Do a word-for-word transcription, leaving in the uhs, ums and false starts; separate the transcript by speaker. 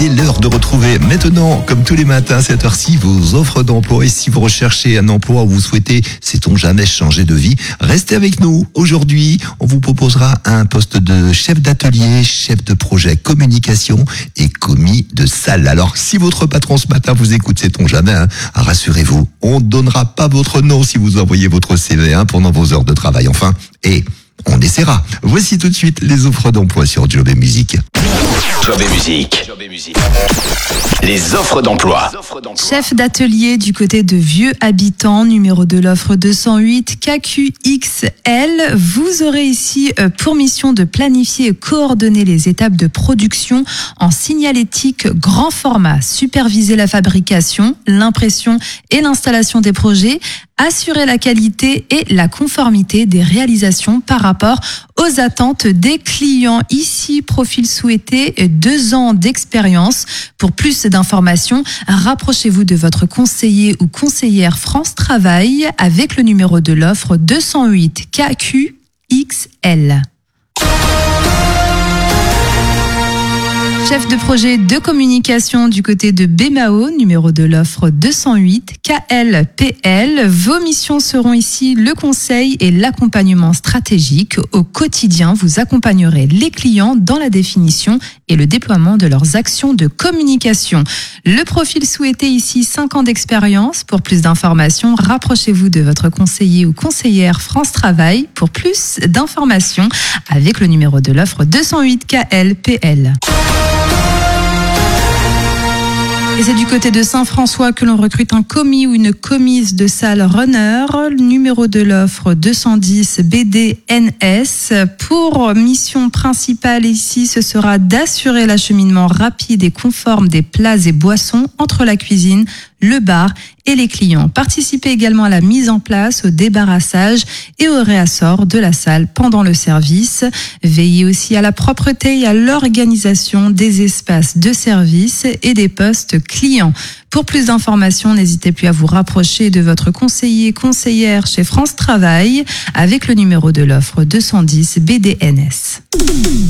Speaker 1: C'est l'heure de retrouver maintenant, comme tous les matins à cette heure-ci, vos offres d'emploi. Et si vous recherchez un emploi ou vous souhaitez, sait-on jamais, changer de vie, restez avec nous. Aujourd'hui, on vous proposera un poste de chef d'atelier, chef de projet communication et commis de salle. Alors, si votre patron ce matin vous écoute, sait-on jamais, hein, rassurez-vous, on ne donnera pas votre nom si vous envoyez votre C V hein, pendant vos heures de travail. Enfin, et on essaiera. Voici tout de suite les offres d'emploi sur Job et Musique.
Speaker 2: Job et musique. Les offres d'emploi.
Speaker 3: Chef d'atelier du côté de Vieux Habitants, numéro de l'offre deux cent huit K Q X L. Vous aurez ici pour mission de planifier et coordonner les étapes de production en signalétique grand format, superviser la fabrication, l'impression et l'installation des projets, assurer la qualité et la conformité des réalisations par rapport aux attentes des clients. Ici, profil souhaité, deux ans d'expérience. Pour plus d'informations, rapprochez-vous de votre conseiller ou conseillère France Travail avec le numéro de l'offre deux cent huit K Q X L. Chef de projet de communication du côté de B M A O, numéro de l'offre deux cent huit K L P L. Vos missions seront ici le conseil et l'accompagnement stratégique. Au quotidien, vous accompagnerez les clients dans la définition et le déploiement de leurs actions de communication. Le profil souhaité ici, cinq ans d'expérience. Pour plus d'informations, rapprochez-vous de votre conseiller ou conseillère France Travail pour plus d'informations avec le numéro de l'offre deux cent huit K L P L. Et c'est du côté de Saint-François que l'on recrute un commis ou une commise de salle runner. Le numéro de l'offre deux cent dix B D N S. Pour mission principale ici, ce sera d'assurer l'acheminement rapide et conforme des plats et boissons entre la cuisine, le bar et les clients. Participez également à la mise en place, au débarrassage et au réassort de la salle pendant le service. Veillez aussi à la propreté et à l'organisation des espaces de service et des postes clients. Pour plus d'informations, n'hésitez plus à vous rapprocher de votre conseiller, conseillère chez France Travail avec le numéro de l'offre deux cent dix B D N S.